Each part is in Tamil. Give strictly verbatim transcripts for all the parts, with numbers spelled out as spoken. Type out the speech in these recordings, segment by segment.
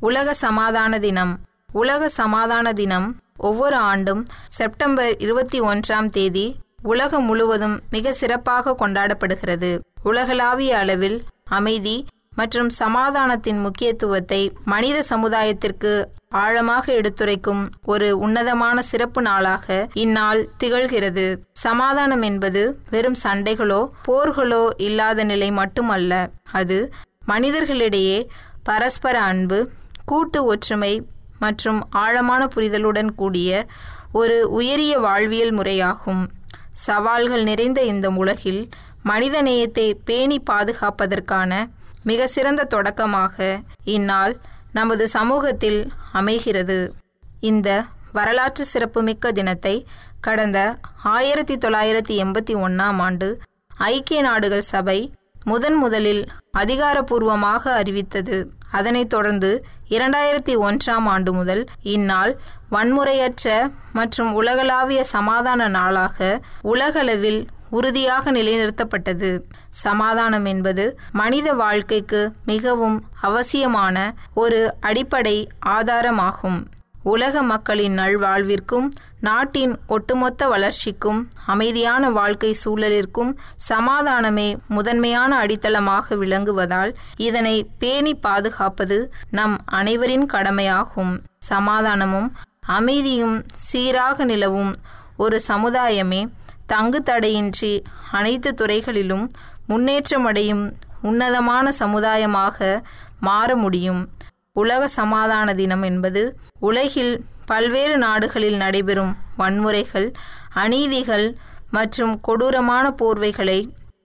உலக சமாதான தினம். உலக சமாதான தினம் ஒவ்வொரு ஆண்டும் செப்டம்பர் இருபத்தி ஒன்றாம் தேதி உலகம் முழுவதும் மிக சிறப்பாக கொண்டாடப்படுகிறது. உலகளாவிய அளவில் அமைதி மற்றும் சமாதானத்தின் முக்கியத்துவத்தை மனித சமுதாயத்திற்கு ஆழமாக எடுத்துரைக்கும் ஒரு உன்னதமான சிறப்பு நாளாக இந்நாள் திகழ்கிறது. சமாதானம் என்பது வெறும் சண்டைகளோ போர்களோ இல்லாத நிலை மட்டுமல்ல. அது மனிதர்களிடையே பரஸ்பர அன்பு, கூட்டு ஒற்றுமை மற்றும் ஆழமான புரிதலுடன் கூடிய ஒரு உயரிய வாழ்வியல் முறையாகும். சவால்கள் நிறைந்த இந்த உலகில் மனித நேயத்தை பேணி பாதுகாப்பதற்கான மிக சிறந்த தொடக்கமாக இந்நாள் நமது சமூகத்தில் அமைகிறது. இந்த வரலாற்று சிறப்புமிக்க தினத்தை கடந்த ஆயிரத்தி தொள்ளாயிரத்தி எண்பத்தி ஒன்றாம் ஆண்டு ஐக்கிய நாடுகள் சபை முதன் முதலில் அதிகாரப்பூர்வமாக அறிவித்தது. அதனைத் தொடர்ந்து இரண்டாயிரத்தி ஒன்றாம் ஆண்டு முதல் இந்நாள் வன்முறையற்ற மற்றும் உலகளாவிய சமாதான நாளாக உலகளவில் உறுதியாக நிலைநிறுத்தப்பட்டது. சமாதானம் என்பது மனித வாழ்க்கைக்கு மிகவும் அவசியமான ஒரு அடிப்படை ஆதாரமாகும். உலக மக்களின் நல்வாழ்விற்கும் நாட்டின் ஒட்டுமொத்த வளர்ச்சிக்கும் அமைதியான வாழ்க்கை சூழலிற்கும் சமாதானமே முதன்மையான அடித்தளமாக விளங்குவதால் இதனை பேணி பாதுகாப்பது நம் அனைவரின் கடமையாகும். சமாதானமும் அமைதியும் சீராக நிலவும் ஒரு சமுதாயமே தங்கு தடையின்றி அனைத்து துறைகளிலும் முன்னேற்றமடையும் உன்னதமான சமுதாயமாக மாற முடியும். உலக சமாதான தினம் என்பது உலகில் பல்வேறு நாடுகளில் நடைபெறும் வன்முறைகள், அநீதிகள் மற்றும் கொடூரமான போர்வைகளை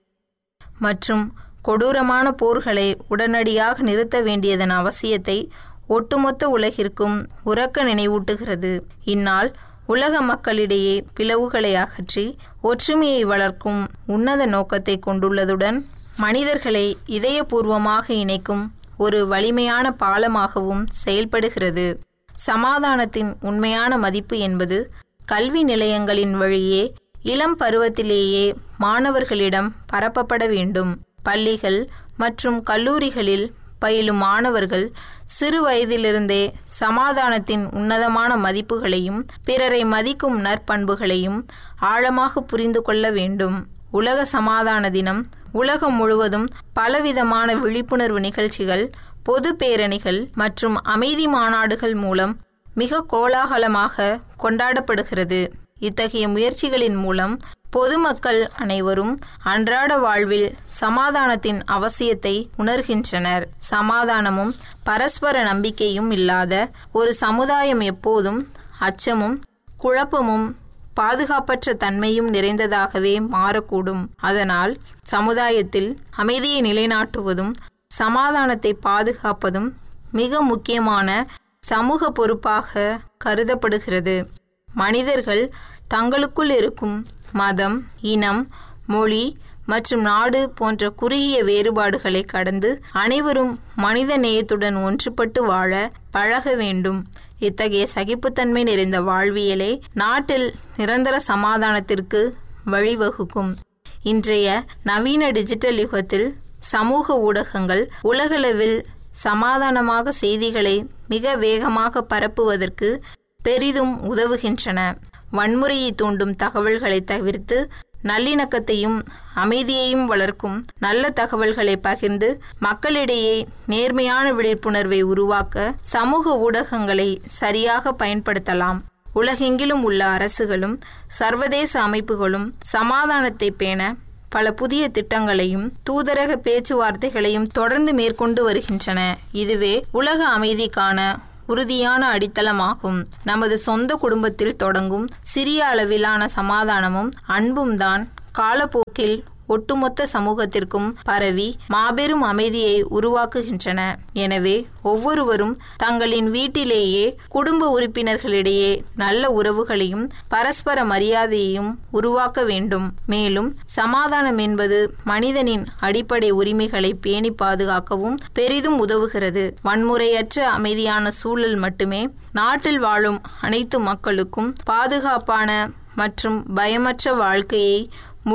மற்றும் கொடூரமான போர்களை உடனடியாக நிறுத்த வேண்டியதன் அவசியத்தை ஒட்டுமொத்த உலகிற்கும் உரக்க நினைவூட்டுகிறது. இந்நாள் உலக மக்களிடையே பிளவுகளை அகற்றி ஒற்றுமையை வளர்க்கும் உன்னத நோக்கத்தை கொண்டுள்ளதுடன் மனிதர்களை இதயபூர்வமாக இணைக்கும் ஒரு வலிமையான பாலமாகவும் செயல்படுகிறது. சமாதானத்தின் உண்மையான மதிப்பு என்பது கல்வி நிலையங்களின் வழியே இளம் பருவத்திலேயே மாணவர்களிடம் பரப்பப்பட வேண்டும். பள்ளிகள் மற்றும் கல்லூரிகளில் பயிலும் மாணவர்கள் சிறு வயதிலிருந்தே சமாதானத்தின் உன்னதமான மதிப்புகளையும் பிறரை மதிக்கும் நற்பண்புகளையும் ஆழமாக புரிந்து கொள்ள வேண்டும். உலக சமாதான தினம் உலகம் முழுவதும் பலவிதமான விழிப்புணர்வு நிகழ்ச்சிகள், பொது பேரணிகள் மற்றும் அமைதி மாநாடுகள் மூலம் மிக கோலாகலமாக கொண்டாடப்படுகிறது. இத்தகைய முயற்சிகளின் மூலம் பொதுமக்கள் அனைவரும் அன்றாட வாழ்வில் சமாதானத்தின் அவசியத்தை உணர்கின்றனர். சமாதானமும் பரஸ்பர நம்பிக்கையும் இல்லாத ஒரு சமுதாயம் எப்போதும் அச்சமும் குழப்பமும் பாதுகாப்பற்ற தன்மையும் நிறைந்ததாகவே மாறக்கூடும். அதனால் சமுதாயத்தில் அமைதியை நிலைநாட்டுவதும் சமாதானத்தை பாதுகாப்பதும் மிக முக்கியமான சமூக பொறுப்பாக கருதப்படுகிறது. மனிதர்கள் தங்களுக்குள் இருக்கும் மதம், இனம், மொழி மற்றும் நாடு போன்ற குறுகிய வேறுபாடுகளை கடந்து அனைவரும் மனித நேயத்துடன் ஒன்றுபட்டு வாழ பழக வேண்டும். இத்தகைய சகிப்புத்தன்மை நிறைந்த வாழ்வியலே நாட்டில் நிரந்தர சமாதானத்திற்கு வழிவகுக்கும். இன்றைய நவீன டிஜிட்டல் யுகத்தில் சமூக ஊடகங்கள் உலகளவில் சமாதானமாக செய்திகளை மிக வேகமாக பரப்புவதற்கு பெரிதும் உதவுகின்றன. வன்முறையை தூண்டும் தகவல்களை தவிர்த்து நல்லிணக்கத்தையும் அமைதியையும் வளர்க்கும் நல்ல தகவல்களை பகிர்ந்து மக்களிடையே நேர்மையான விழிப்புணர்வை உருவாக்க சமூக ஊடகங்களை சரியாக பயன்படுத்தலாம். உலகெங்கிலும் உள்ள அரசுகளும் சர்வதேச அமைப்புகளும் சமாதானத்தை பேண பல புதிய திட்டங்களையும் தூதரக பேச்சுவார்த்தைகளையும் தொடர்ந்து மேற்கொண்டு வருகின்றன. இதுவே உலக அமைதிக்கான உறுதியான அடித்தளமாகும். நமது சொந்த குடும்பத்தில் தொடங்கும் சிறிய அளவிலான சமாதானமும் அன்பும் தான் காலப்போக்கில் ஒட்டுமொத்த சமூகத்திற்கும் பரவி மாபெரும் அமைதியை உருவாக்குகின்றன. எனவே ஒவ்வொருவரும் தங்களின் வீட்டிலேயே குடும்ப உறுப்பினர்களிடையே நல்ல உறவுகளையும் பரஸ்பர மரியாதையையும் உருவாக்க வேண்டும். மேலும் சமாதானம் என்பது மனிதனின் அடிப்படை உரிமைகளை பேணி பாதுகாக்கவும் பெரிதும் உதவுகிறது. வன்முறையற்ற அமைதியான சூழல் மட்டுமே நாட்டில் வாழும் அனைத்து மக்களுக்கும் பாதுகாப்பான மற்றும் பயமற்ற வாழ்க்கையை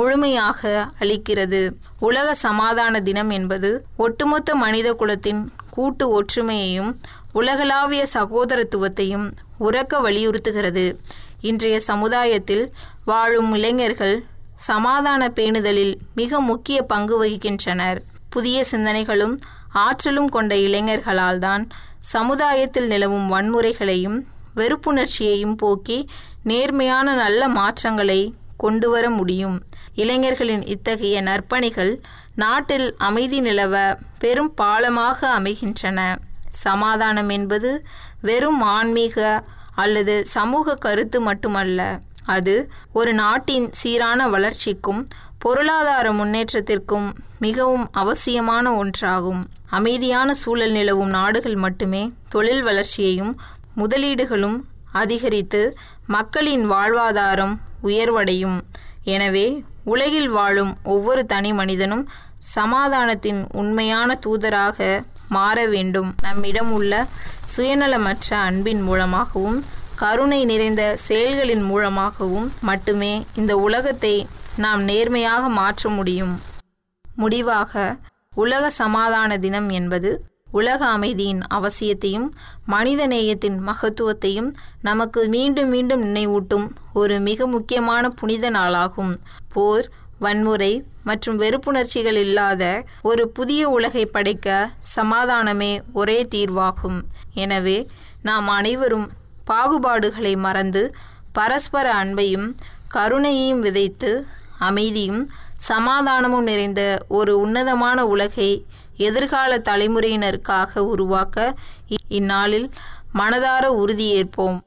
முழுமையாக அளிக்கிறது. உலக சமாதான தினம் என்பது ஒட்டுமொத்த மனித குலத்தின் கூட்டு ஒற்றுமையையும் உலகளாவிய சகோதரத்துவத்தையும் உரக்க வலியுறுத்துகிறது. இன்றைய சமுதாயத்தில் வாழும் இளைஞர்கள் சமாதான பேணுதலில் மிக முக்கிய பங்கு வகிக்கின்றனர். புதிய சிந்தனைகளும் ஆற்றலும் கொண்ட இளைஞர்களால் தான் சமுதாயத்தில் நிலவும் வன்முறைகளையும் வெறுப்புணர்ச்சியையும் போக்கி நேர்மையான நல்ல மாற்றங்களை கொண்டு வர முடியும். இளைஞர்களின் இத்தகைய நற்பணிகள் நாட்டில் அமைதி நிலவ பெரும் பாலமாக அமைகின்றன. சமாதானம் என்பது வெறும் ஆன்மீக அல்லது சமூக கருத்து மட்டுமல்ல, அது ஒரு நாட்டின் சீரான வளர்ச்சிக்கும் பொருளாதார முன்னேற்றத்திற்கும் மிகவும் அவசியமான ஒன்றாகும். அமைதியான சூழல் நிலவும் நாடுகள் மட்டுமே தொழில் வளர்ச்சியையும் முதலீடுகளும் அதிகரித்து மக்களின் வாழ்வாதாரம் உயர்வடையும். எனவே உலகில் வாழும் ஒவ்வொரு தனி மனிதனும் சமாதானத்தின் உண்மையான தூதராக மாற வேண்டும். நம்மிடம் உள்ள சுயநலமற்ற அன்பின் மூலமாகவும் கருணை நிறைந்த செயல்களின் மூலமாகவும் மட்டுமே இந்த உலகத்தை நாம் நேர்மையாக மாற்ற முடியும். முடிவாக, உலக சமாதான தினம் என்பது உலக அமைதியின் அவசியத்தையும் மனித நேயத்தின் மகத்துவத்தையும் நமக்கு மீண்டும் மீண்டும் நினைவூட்டும் ஒரு மிக முக்கியமான புனித நாளாகும். போர், வன்முறை மற்றும் வெறுப்புணர்ச்சிகள் இல்லாத ஒரு புதிய உலகை படைக்க சமாதானமே ஒரே தீர்வாகும். எனவே நாம் அனைவரும் பாகுபாடுகளை மறந்து பரஸ்பர அன்பையும் கருணையையும் விதைத்து அமைதியும் சமாதானமும் நிறைந்த ஒரு உன்னதமான உலகை எதிர்கால தலைமுறையினருக்காக உருவாக்க இந்நாளில் மனதார உறுதியேற்போம்.